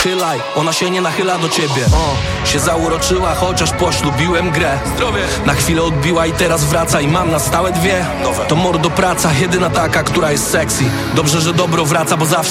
Chylaj, ona się nie nachyla do ciebie. Się zauroczyła, chociaż poślubiłem grę. Zdrowie. Na chwilę odbiła i teraz wraca i mam na stałe dwie. Nowe. To mordo praca, jedyna taka, która jest sexy. Dobrze, że dobro wraca, bo zawsze